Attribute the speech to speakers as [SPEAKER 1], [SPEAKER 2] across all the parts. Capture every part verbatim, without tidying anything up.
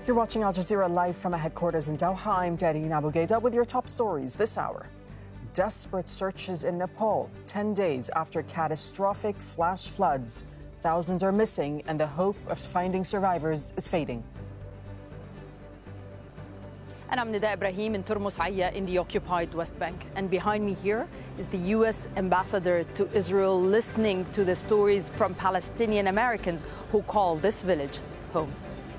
[SPEAKER 1] You're watching Al Jazeera live from our headquarters in Doha. I'm Darine Abu Gheda with your top stories this hour. Desperate searches in Nepal, ten days after catastrophic flash floods. Thousands are missing and the hope of finding survivors is fading.
[SPEAKER 2] And I'm Nida Ibrahim in Turmus Aya in the occupied West Bank. And behind me here is the U S ambassador to Israel listening to the stories from Palestinian Americans who call this village home.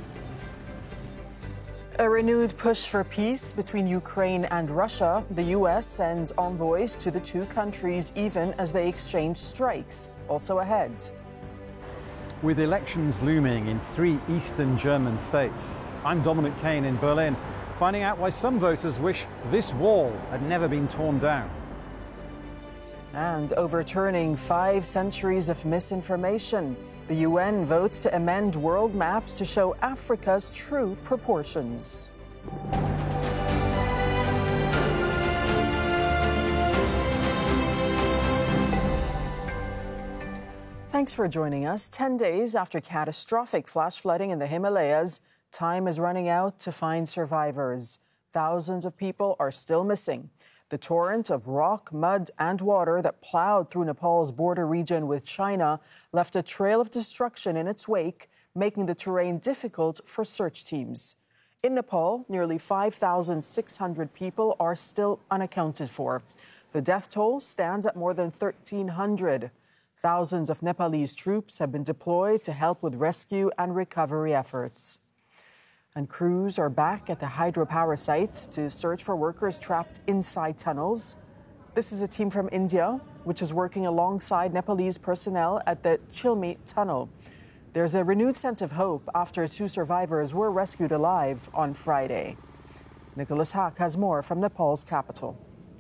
[SPEAKER 1] A renewed push for peace between Ukraine and Russia. The U S sends envoys to the two countries even as they exchange strikes. Also ahead.
[SPEAKER 3] With elections looming in three eastern German states, I'm Dominic Kane in Berlin, finding out why some voters wish this wall had never been torn down.
[SPEAKER 1] And overturning five centuries of misinformation. The U N votes to amend world maps to show Africa's true proportions. Thanks for joining us. Ten days after catastrophic flash flooding in the Himalayas, time is running out to find survivors. Thousands of people are still missing. The torrent of rock, mud, and water that plowed through Nepal's border region with China left a trail of destruction in its wake, making the terrain difficult for search teams. In Nepal, nearly five thousand six hundred people are still unaccounted for. The death toll stands at more than thirteen hundred. Thousands of Nepalese troops have been deployed to help with rescue and recovery efforts. And crews are back at the hydropower sites to search for workers trapped inside tunnels. This is a team from India, which is working alongside Nepalese personnel at the Chilmi tunnel. There's a renewed sense of hope after two survivors were rescued alive on Friday. Nicholas Hack has more from Nepal's capital.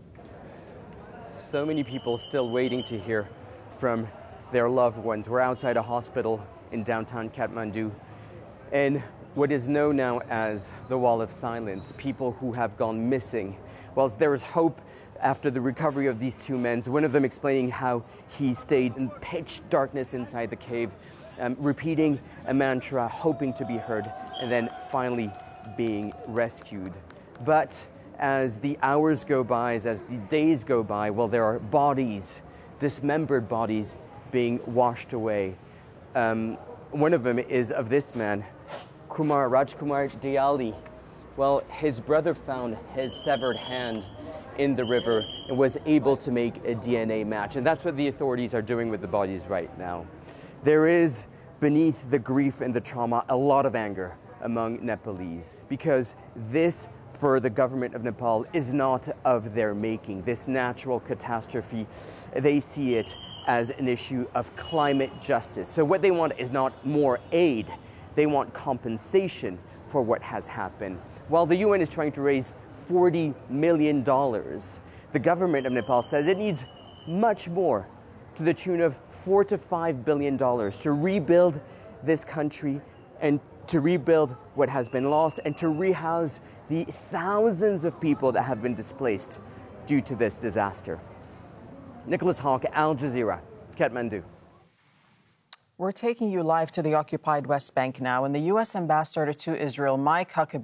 [SPEAKER 4] So many people still waiting to hear from their loved ones. We're outside a hospital in downtown Kathmandu, and what is known now as the Wall of Silence, people who have gone missing. Well, there is hope after the recovery of these two men, one of them explaining how he stayed in pitch darkness inside the cave, um, repeating a mantra, hoping to be heard, and then finally being rescued. But as the hours go by, as the days go by, well, there are bodies, dismembered bodies being washed away. Um, one of them is of this man, Kumar Rajkumar Diali. Well, his brother found his severed hand in the river and was able to make a D N A match. And that's what the authorities are doing with the bodies right now. There is, beneath the grief and the trauma, a lot of anger among Nepalese, because this, for the government of Nepal, is not of their making. This natural catastrophe, they see it as an issue of climate justice. So what they want is not more aid. They want compensation for what has happened. While the U N is trying to raise forty million dollars, the government of Nepal says it needs much more, to the tune of four to five billion dollars, to rebuild this country and to rebuild what has been lost and to rehouse the thousands of people that have been displaced due to this disaster. Nicholas Hawk, Al Jazeera, Kathmandu.
[SPEAKER 1] We're taking you live to the occupied West Bank now, and the U S ambassador to Israel, Mike Huckabee,